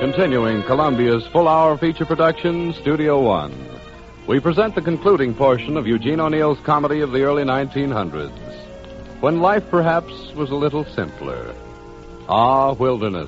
Continuing Columbia's full-hour feature production, Studio One. We present the concluding portion of Eugene O'Neill's comedy of the early 1900s, when life perhaps was a little simpler. Ah, Wilderness.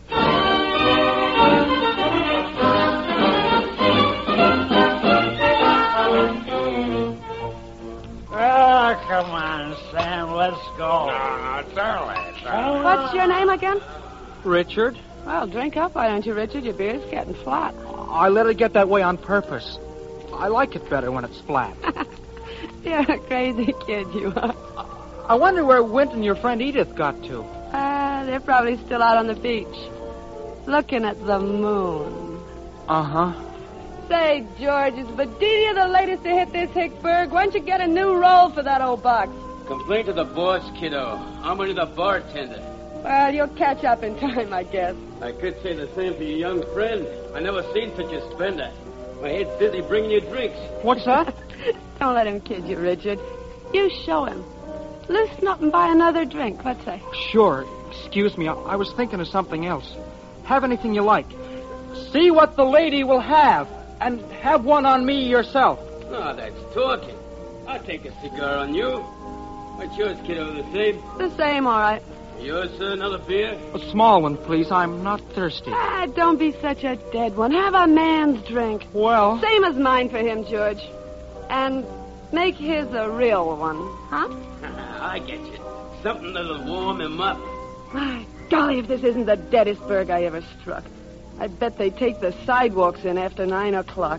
Oh, come on, Sam, let's go. No, darling. What's your name again? Richard? Well, drink up, why don't you, Richard? Your beer's getting flat. I let it get that way on purpose. I like it better when it's flat. You're a crazy kid, you are. I wonder where Wint and your friend Edith got to. They're probably still out on the beach, looking at the moon. Uh-huh. Say, George, is Bedelia the latest to hit this Hickburg? Why don't you get a new role for that old box? Complain to the boss, kiddo. I'm only the bartender. Well, you'll catch up in time, I guess. I could say the same for your young friend. I never seen such a spender. My head's busy bringing you drinks. What's that? Don't let him kid you, Richard. You show him. Loosen up and buy another drink. What's that? Sure. Excuse me. I was thinking of something else. Have anything you like. See what the lady will have. And have one on me yourself. Oh, that's talking. I'll take a cigar on you. What's yours, kiddo? The same? The same, all right. Yours, sir? Another beer? A small one, please. I'm not thirsty. Don't be such a dead one. Have a man's drink. Well... Same as mine for him, George. And make his a real one, huh? I get you. Something that'll warm him up. My golly, if this isn't the deadest burg I ever struck. I bet they take the sidewalks in after 9 o'clock.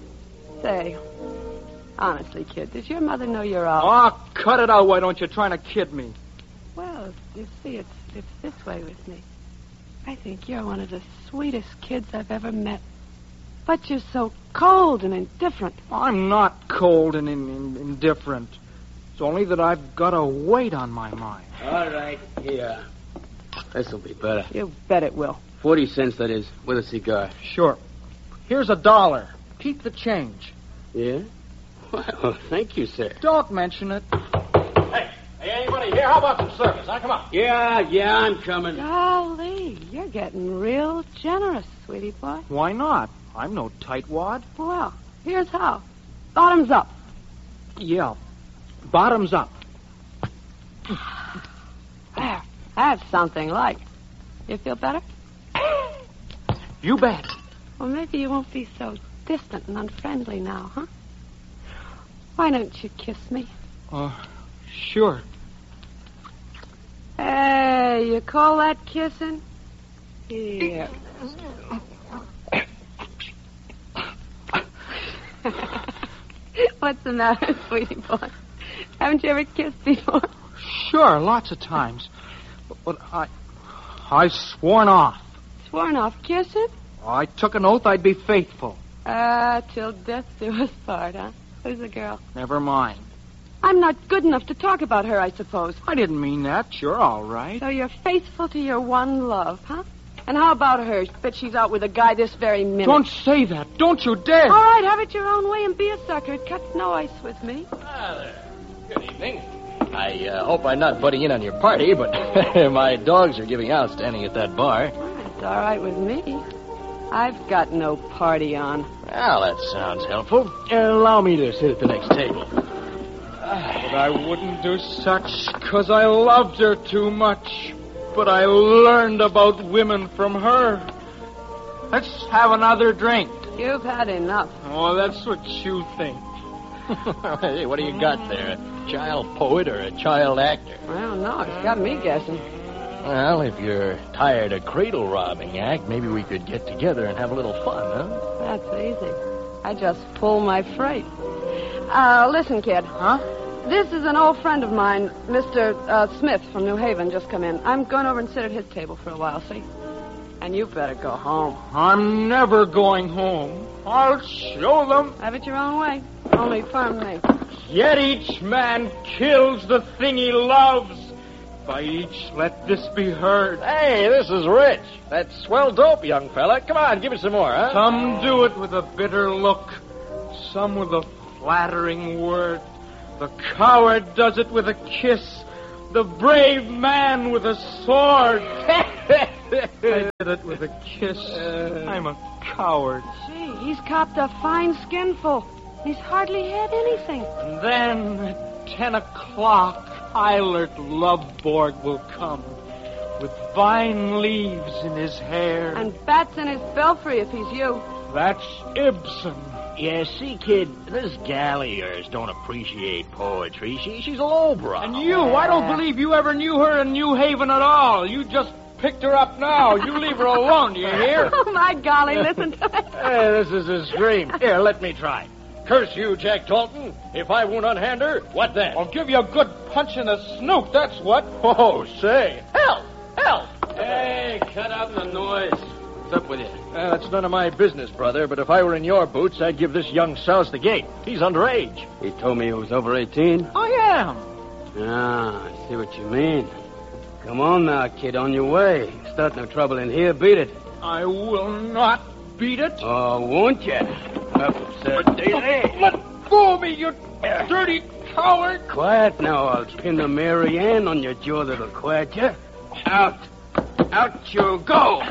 Say, honestly, kid, does your mother know you're out? Oh, cut it out. Why don't you? Trying to kid me. Well, you see, it's this way with me. I think you're one of the sweetest kids I've ever met. But you're so cold and indifferent. I'm not cold and indifferent. It's only that I've got a weight on my mind. All right, here. This'll be better. You bet it will. 40 cents, that is, with a cigar. Sure. Here's $1. Keep the change. Yeah? Well, thank you, sir. Don't mention it. Hey, anybody here? How about some service? Huh? Come on. Yeah, I'm coming. Golly, you're getting real generous, sweetie boy. Why not? I'm no tightwad. Well, here's how. Bottoms up. Yeah. Bottoms up. There. That's something like. You feel better? You bet. Well, maybe you won't be so distant and unfriendly now, huh? Why don't you kiss me? Sure. Hey, you call that kissing? Here. What's the matter, sweetie boy? Haven't you ever kissed before? Sure, lots of times. But I've sworn off. Sworn off kissing? I took an oath I'd be faithful. Till death do us part, huh? Who's the girl? Never mind. I'm not good enough to talk about her, I suppose. I didn't mean that. You're all right. So you're faithful to your one love, huh? And how about her? Bet she's out with a guy this very minute. Don't say that. Don't you dare. All right, have it your own way and be a sucker. It cuts no ice with me. Ah, there. Good evening. I hope I'm not butting in on your party, but my dogs are giving out standing at that bar. Well, it's all right with me. I've got no party on. Well, that sounds helpful. Allow me to sit at the next table. But I wouldn't do such, 'cause I loved her too much. But I learned about women from her. Let's have another drink. You've had enough. Oh, that's what you think. Hey, what do you got there? A child poet or a child actor? I don't know. It's got me guessing. Well, if you're tired of cradle robbing act, maybe we could get together and have a little fun, huh? That's easy. I just pull my freight. Listen, kid. Huh? This is an old friend of mine, Mr. Smith from New Haven, just come in. I'm going over and sit at his table for a while, see? And you better go home. I'm never going home. I'll show them. Have it your own way. Only firm me. Yet each man kills the thing he loves. By each let this be heard. Hey, this is Rich. That's swell dope, young fella. Come on, give me some more, huh? Some do it with a bitter look. Some with a flattering word. The coward does it with a kiss. The brave man with a sword. I did it with a kiss. I'm a coward. Gee, he's copped a fine skinful. He's hardly had anything. And then at 10 o'clock, Eilert Loveborg will come with vine leaves in his hair. And bats in his belfry if he's you. That's Ibsen. Yeah, see, kid, this gal of yours don't appreciate poetry. She's a lowbrow. And you, I don't believe you ever knew her in New Haven at all. You just picked her up now. You leave her alone, do you hear? Oh, my golly, listen to it. Hey, this is a scream. Here, let me try. Curse you, Jack Talton. If I won't unhand her, what then? I'll give you a good punch in the snoot, that's what. Oh, say. Help! Help! Hey, cut out the noise. What's up with you? That's none of my business, brother, but if I were in your boots, I'd give this young souse the gate. He's underage. He told me he was over 18. I am. Ah, I see what you mean. Come on now, kid, on your way. Start no trouble in here. Beat it. I will not beat it. Oh, won't you? Up, sir. Let go of me, you dirty coward. Quiet now. I'll pin the Mary Ann on your jaw that'll quiet you. Out. Out you go.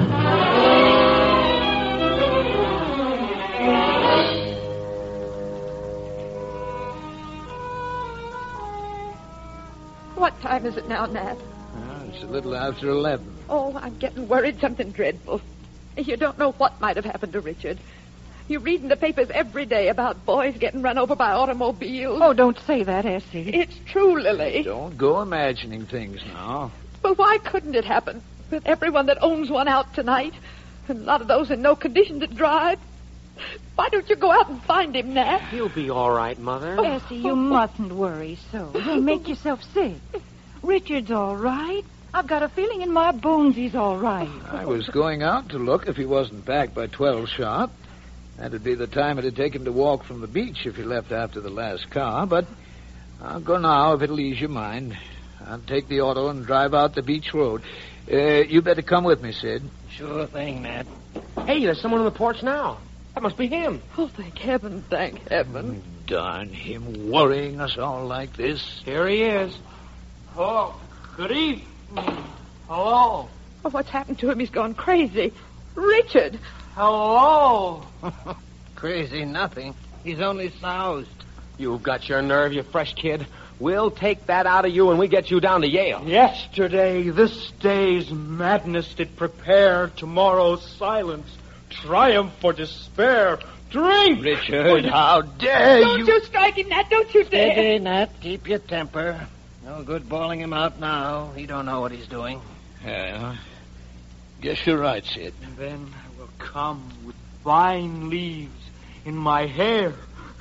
What time is it now, Nat? It's a little after 11. Oh, I'm getting worried. Something dreadful. You don't know what might have happened to Richard. You read in the papers every day about boys getting run over by automobiles. Oh, don't say that, Essie. It's true, Lily. Don't go imagining things now. But why couldn't it happen with everyone that owns one out tonight? And a lot of those in no condition to drive. Why don't you go out and find him, Nat? He'll be all right, Mother. Essie, you mustn't worry so. You'll make yourself sick. Richard's all right. I've got a feeling in my bones he's all right. I was going out to look if he wasn't back by 12 sharp. That'd be the time it'd take him to walk from the beach if he left after the last car. But I'll go now if it'll ease your mind. I'll take the auto and drive out the beach road. You better come with me, Sid. Sure thing, Nat. Hey, there's someone on the porch now. That must be him. Oh, thank heaven, thank heaven. Darn him, worrying us all like this. Here he is. Oh, good evening. Hello. Oh, what's happened to him? He's gone crazy. Richard. Hello. Crazy nothing. He's only soused. You've got your nerve, you fresh kid. We'll take that out of you when we get you down to Yale. Yesterday, this day's madness did prepare tomorrow's silence. Triumph for despair. Drink! Richard, how dare Don't you strike him, Nat. Don't you dare. Steady, Nat. Keep your temper. No good bawling him out now. He don't know what he's doing. Yeah. Guess you're right, Sid. And then I will come with vine leaves in my hair.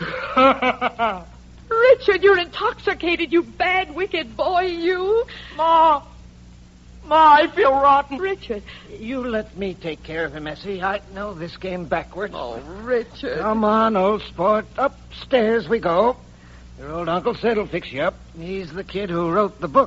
Richard, you're intoxicated, you bad, wicked boy, you. Ma, I feel rotten. Richard. You let me take care of him, Essie. I know this game backwards. Oh, Richard. Come on, old sport. Upstairs we go. Your old Uncle Sid'll fix you up. He's the kid who wrote the book.